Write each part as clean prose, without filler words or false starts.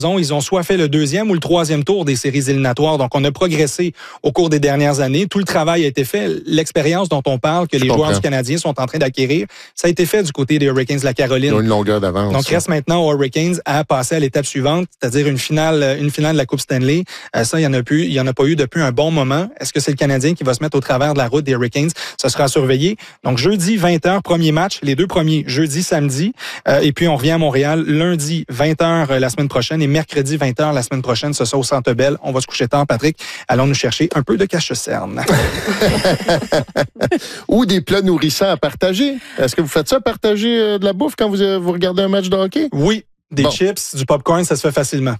Ils ont soit fait le 2e ou le 3e tour des séries éliminatoires. Donc, on a progressé au cours des dernières années. Tout le travail a été fait. L'expérience dont on parle, que les joueurs du Canadien sont en train d'acquérir, ça a été fait du côté des Hurricanes de la Caroline. Ils ont une longueur d'avance. Donc, il reste maintenant aux Hurricanes à passer à l'étape suivante, c'est-à-dire une finale de la Coupe Stanley. Ça, il y en a pas eu depuis un bon moment. Est-ce que c'est le Canadien qui va se mettre au travers de la route des Hurricanes? Ça sera surveillé. Donc, jeudi, 20h, premier match. Les 2 premiers, jeudi, samedi. Et puis, on revient à Montréal lundi, 20h la semaine prochaine et mercredi, 20h la semaine prochaine. Ce sera au Centre Bell. On va se coucher tard, Patrick. Allons nous chercher un peu de cache-cerne. Ou des plats nourrissants à partager. Est-ce que vous faites ça, partager de la bouffe quand vous regardez un match de hockey? Oui. Des chips, du popcorn, ça se fait facilement.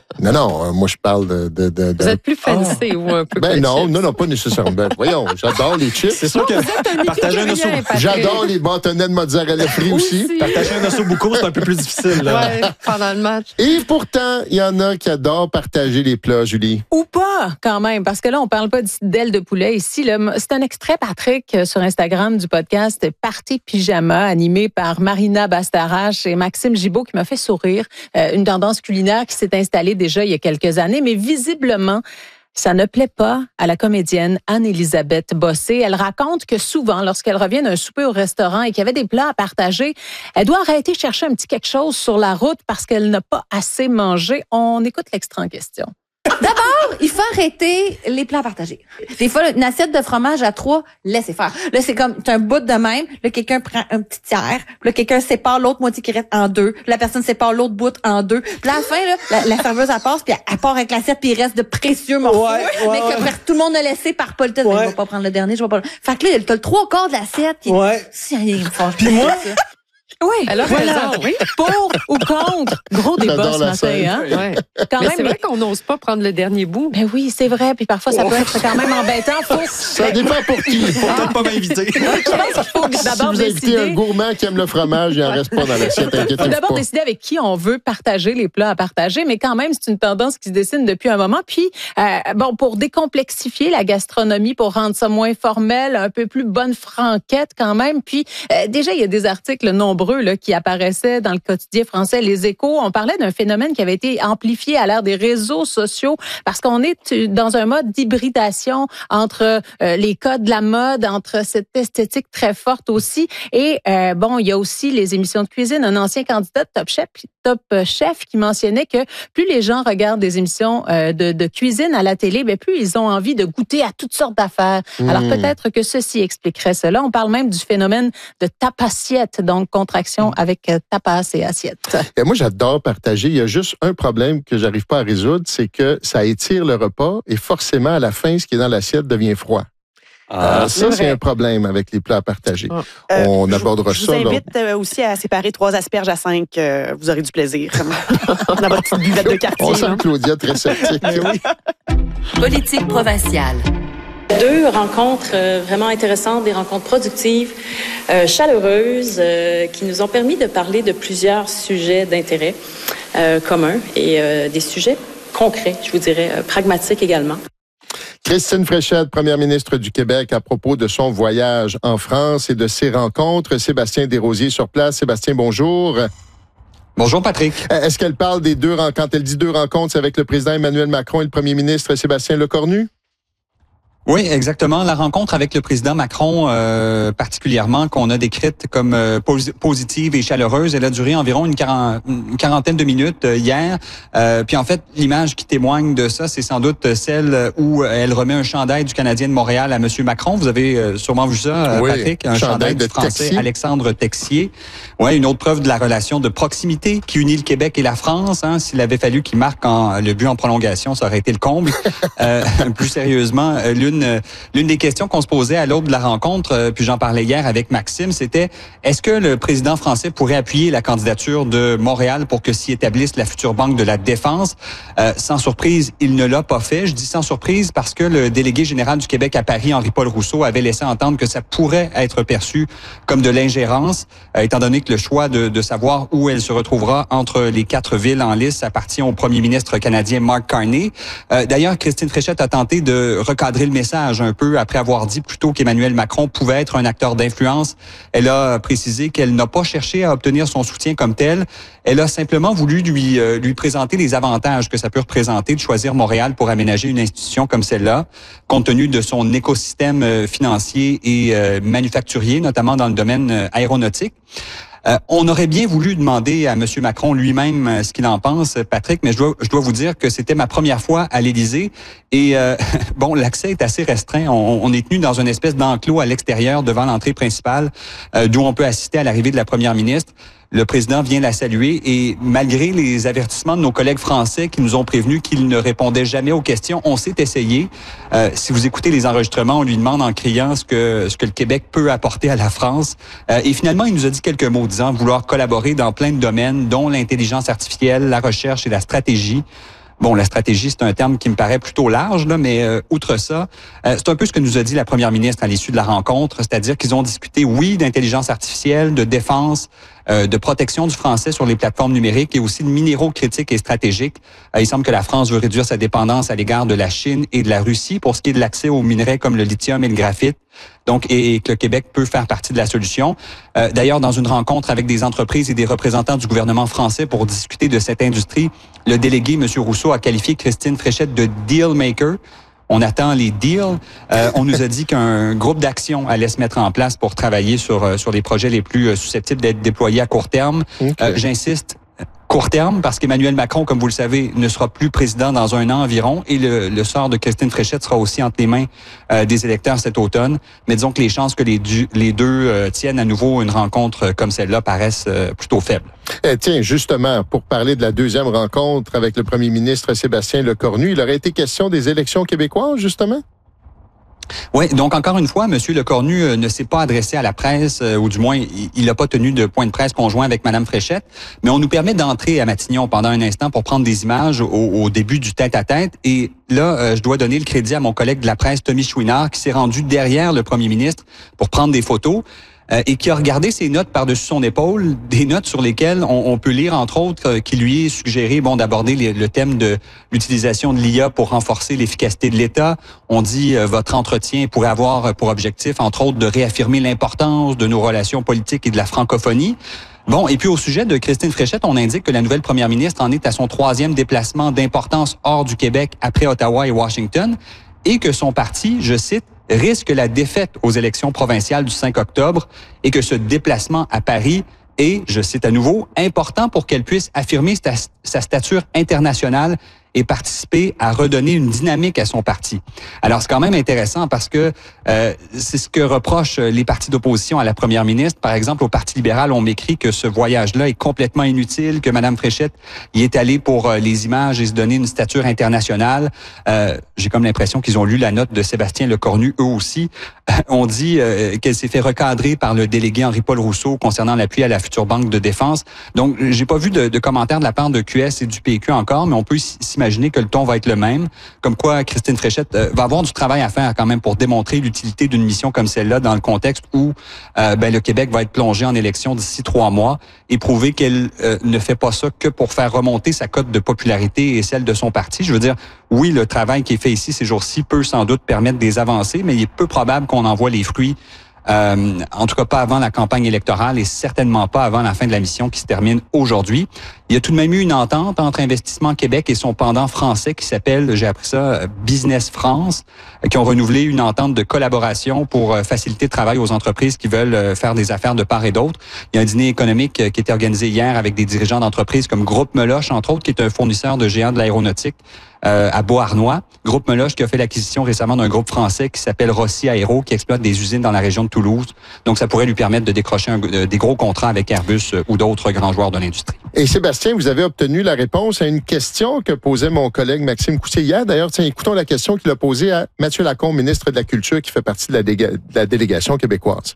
Non, moi je parle de... Vous êtes plus fancy ou un peu non, pas nécessairement. Voyons, j'adore les chips. C'est sûr que partager un osso... J'adore les bâtonnets de mozzarella frit aussi. Partager un osso bucco, c'est un peu plus difficile. Oui, pendant le match. Et pourtant, il y en a qui adorent partager les plats, Julie. Ou pas, quand même, parce que là, on parle pas d'ailes de poulet ici. Là. C'est un extrait, Patrick, sur Instagram du podcast Party Pyjama, animé par Marina Bastarache et Maxime Gibault, qui m'a fait sourire. Une tendance culinaire qui s'est installée déjà il y a quelques années, mais visiblement, ça ne plaît pas à la comédienne Anne-Élisabeth Bossé. Elle raconte que souvent, lorsqu'elle revient d'un souper au restaurant et qu'il y avait des plats à partager, elle doit arrêter de chercher un petit quelque chose sur la route parce qu'elle n'a pas assez mangé. On écoute l'extrait en question. D'abord, il faut arrêter les plats partagés. Des fois, une assiette de fromage à 3, laissez faire. Là, c'est comme, t'as un bout de même, là, quelqu'un prend un petit tiers, là, quelqu'un sépare l'autre moitié qui reste en 2, la personne sépare l'autre bout en 2. Puis à la fin, là, la serveuse, elle passe, puis elle part avec l'assiette, puis il reste de précieux morceaux. Mais que tout le monde a laissé par politesse. Je vais pas prendre le dernier, je vais pas. Fait que là, t'as le 3/4 de l'assiette qui... Si rien me fâche. Puis moi... Oui, alors voilà. Oui. Pour ou contre, gros débat ce matin. Hein? Ouais. Mais c'est vrai qu'on n'ose pas prendre le dernier bout. Mais oui, c'est vrai. Puis parfois, ça peut être quand même embêtant. Ça dépend pour qui. Faut peut-être pas m'inviter. Je pense qu'il faut d'abord si vous invitez un gourmand qui aime le fromage, il n'en reste pas dans l'assiette. Il faut d'abord décider avec qui on veut partager les plats à partager. Mais quand même, c'est une tendance qui se dessine depuis un moment. Puis, pour décomplexifier la gastronomie, pour rendre ça moins formel, un peu plus bonne franquette quand même. Puis, déjà, il y a des articles nombreux là, qui apparaissaient dans le quotidien français Les Échos. On parlait d'un phénomène qui avait été amplifié à l'ère des réseaux sociaux parce qu'on est dans un mode d'hybridation entre les codes de la mode, entre cette esthétique très forte aussi. Et il y a aussi les émissions de cuisine. Un ancien candidat de Top Chef qui mentionnait que plus les gens regardent des émissions de cuisine à la télé, plus ils ont envie de goûter à toutes sortes d'affaires. Alors peut-être que ceci expliquerait cela. On parle même du phénomène de tapassiette, donc contraction avec tapas et assiette. Et moi, j'adore partager. Il y a juste un problème que j'arrive pas à résoudre, c'est que ça étire le repas et forcément, à la fin, ce qui est dans l'assiette devient froid. Ça, c'est un problème avec les plats à partager. On abordera ça. Je vous invite aussi à séparer 3 asperges à 5. Vous aurez du plaisir. Dans votre petite buvette de quartier. On sent Claudia très sceptique. Oui. Politique provinciale. 2 rencontres vraiment intéressantes, des rencontres productives, chaleureuses, qui nous ont permis de parler de plusieurs sujets d'intérêt commun et des sujets concrets, je vous dirais, pragmatiques également. Christine Fréchette, première ministre du Québec, à propos de son voyage en France et de ses rencontres. Sébastien Desrosiers sur place. Sébastien, bonjour. Bonjour, Patrick. Est-ce qu'elle parle des 2 rencontres? Quand elle dit 2 rencontres, c'est avec le président Emmanuel Macron et le premier ministre Sébastien Lecornu? Oui, exactement. La rencontre avec le président Macron, particulièrement, qu'on a décrite comme positive et chaleureuse, elle a duré environ une quarantaine de minutes hier. Puis en fait, l'image qui témoigne de ça, c'est sans doute celle où elle remet un chandail du Canadien de Montréal à M. Macron. Vous avez sûrement vu ça, oui, Patrick, un chandail du Français Texier. Alexandre Texier. Ouais, une autre preuve de la relation de proximité qui unit le Québec et la France. Hein. S'il avait fallu qu'il marque le but en prolongation, ça aurait été le comble. Plus sérieusement, l'une des questions qu'on se posait à l'aube de la rencontre, puis j'en parlais hier avec Maxime, c'était est-ce que le président français pourrait appuyer la candidature de Montréal pour que s'y établisse la future banque de la défense? Sans surprise, il ne l'a pas fait. Je dis sans surprise parce que le délégué général du Québec à Paris, Henri-Paul Rousseau, avait laissé entendre que ça pourrait être perçu comme de l'ingérence, étant donné que le choix de savoir où elle se retrouvera entre les 4 villes en lice appartient au premier ministre canadien Mark Carney. D'ailleurs, Christine Fréchette a tenté de recadrer le message un peu après avoir dit plutôt qu'Emmanuel Macron pouvait être un acteur d'influence. Elle a précisé qu'elle n'a pas cherché à obtenir son soutien comme tel. Elle a simplement voulu lui présenter les avantages que ça peut représenter de choisir Montréal pour aménager une institution comme celle-là, compte tenu de son écosystème financier et manufacturier, notamment dans le domaine aéronautique. On aurait bien voulu demander à M. Macron lui-même ce qu'il en pense, Patrick, mais je dois vous dire que c'était ma première fois à l'Élysée et bon, l'accès est assez restreint. On est tenu dans une espèce d'enclos à l'extérieur devant l'entrée principale, d'où on peut assister à l'arrivée de la première ministre. Le président vient la saluer et malgré les avertissements de nos collègues français qui nous ont prévenus qu'il ne répondait jamais aux questions, on s'est essayé. Si vous écoutez les enregistrements, on lui demande en criant ce que le Québec peut apporter à la France. Et finalement, il nous a dit quelques mots disant vouloir collaborer dans plein de domaines, dont l'intelligence artificielle, la recherche et la stratégie. Bon, la stratégie, c'est un terme qui me paraît plutôt large, là, mais outre ça, c'est un peu ce que nous a dit la première ministre à l'issue de la rencontre, c'est-à-dire qu'ils ont discuté, oui, d'intelligence artificielle, de défense, de protection du français sur les plateformes numériques et aussi de minéraux critiques et stratégiques. Il semble que la France veut réduire sa dépendance à l'égard de la Chine et de la Russie pour ce qui est de l'accès aux minerais comme le lithium et le graphite. Donc, et que le Québec peut faire partie de la solution. D'ailleurs, dans une rencontre avec des entreprises et des représentants du gouvernement français pour discuter de cette industrie, le délégué, M. Rousseau, a qualifié Christine Fréchette de « deal maker ». On attend les deals. On nous a dit qu'un groupe d'action allait se mettre en place pour travailler sur les projets les plus susceptibles d'être déployés à court terme. Okay. J'insiste, court terme, parce qu'Emmanuel Macron, comme vous le savez, ne sera plus président dans un an environ et le sort de Christine Fréchette sera aussi entre les mains des électeurs cet automne. Mais disons que les chances que les deux tiennent à nouveau une rencontre comme celle-là paraissent plutôt faibles. Tiens, justement, pour parler de la deuxième rencontre avec le premier ministre Sébastien Lecornu, il aurait été question des élections québécoises, justement? Oui, donc encore une fois, M. Lecornu ne s'est pas adressé à la presse, ou du moins, il n'a pas tenu de point de presse conjoint avec Mme Fréchette, mais on nous permet d'entrer à Matignon pendant un instant pour prendre des images au début du tête-à-tête. Et là, je dois donner le crédit à mon collègue de la presse, Tommy Chouinard, qui s'est rendu derrière le premier ministre pour prendre des photos. Et qui a regardé ses notes par-dessus son épaule, des notes sur lesquelles on peut lire, entre autres, qui lui est suggéré d'aborder le thème de l'utilisation de l'IA pour renforcer l'efficacité de l'État. On dit votre entretien pourrait avoir pour objectif, entre autres, de réaffirmer l'importance de nos relations politiques et de la francophonie. Bon, et puis au sujet de Christine Fréchette, on indique que la nouvelle première ministre en est à son 3e déplacement d'importance hors du Québec après Ottawa et Washington, et que son parti, je cite, risque la défaite aux élections provinciales du 5 octobre et que ce déplacement à Paris est, je cite à nouveau, important pour qu'elle puisse affirmer sa stature internationale et participer à redonner une dynamique à son parti. Alors, c'est quand même intéressant parce que c'est ce que reprochent les partis d'opposition à la première ministre. Par exemple, au Parti libéral, on m'écrit que ce voyage-là est complètement inutile, que Mme Fréchette y est allée pour les images et se donner une stature internationale. J'ai comme l'impression qu'ils ont lu la note de Sébastien Lecornu, eux aussi. On dit qu'elle s'est fait recadrer par le délégué Henri-Paul Rousseau concernant l'appui à la future banque de défense. Donc, j'ai pas vu de commentaires de la part de QS et du PQ encore, mais on peut s'imaginer que le ton va être le même. Comme quoi, Christine Fréchette va avoir du travail à faire quand même pour démontrer l'utilité d'une mission comme celle-là dans le contexte où le Québec va être plongé en élection d'ici 3 mois et prouver qu'elle ne fait pas ça que pour faire remonter sa cote de popularité et celle de son parti. Je veux dire, oui, le travail qui est fait ici ces jours-ci peut sans doute permettre des avancées, mais il est peu probable qu'on en voit les fruits. En tout cas pas avant la campagne électorale et certainement pas avant la fin de la mission qui se termine aujourd'hui. Il y a tout de même eu une entente entre Investissement Québec et son pendant français qui s'appelle, j'ai appris ça, Business France, qui ont renouvelé une entente de collaboration pour faciliter le travail aux entreprises qui veulent faire des affaires de part et d'autre. Il y a un dîner économique qui a été organisé hier avec des dirigeants d'entreprises comme Groupe Meloche, entre autres, qui est un fournisseur de géants de l'aéronautique à Beauharnois. Groupe Meloche qui a fait l'acquisition récemment d'un groupe français qui s'appelle Rossi Aéro, qui exploite des usines dans la région de Toulouse. Donc, ça pourrait lui permettre de décrocher des gros contrats avec Airbus ou d'autres grands joueurs de l'industrie. Et Sébastien, vous avez obtenu la réponse à une question que posait mon collègue Maxime Coussier hier. D'ailleurs, tiens, écoutons la question qu'il a posée à Mathieu Lacombe, ministre de la Culture, qui fait partie de la délégation québécoise.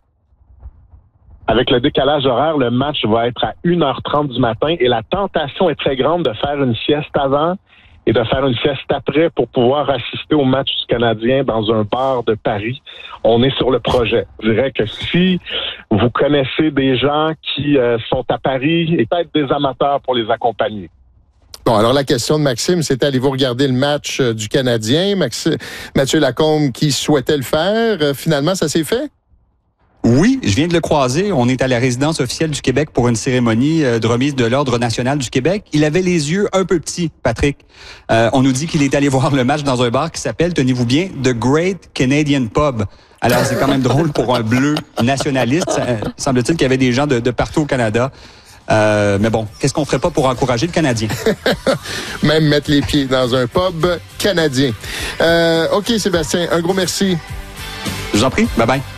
Avec le décalage horaire, le match va être à 1h30 du matin et la tentation est très grande de faire une sieste avant et de faire une sieste après pour pouvoir assister au match du Canadien dans un bar de Paris. On est sur le projet. Je dirais que si vous connaissez des gens qui sont à Paris et peut-être des amateurs pour les accompagner. Bon, alors la question de Maxime, c'était allez-vous regarder le match du Canadien? Mathieu Lacombe qui souhaitait le faire. Finalement, ça s'est fait? Oui, je viens de le croiser. On est à la résidence officielle du Québec pour une cérémonie de remise de l'Ordre national du Québec. Il avait les yeux un peu petits, Patrick. On nous dit qu'il est allé voir le match dans un bar qui s'appelle, tenez-vous bien, The Great Canadian Pub. Alors, c'est quand même drôle pour un bleu nationaliste. Semble-t-il qu'il y avait des gens de partout au Canada. Mais bon, qu'est-ce qu'on ferait pas pour encourager le Canadien? Même mettre les pieds dans un pub canadien. OK, Sébastien, un gros merci. Je vous en prie. Bye-bye.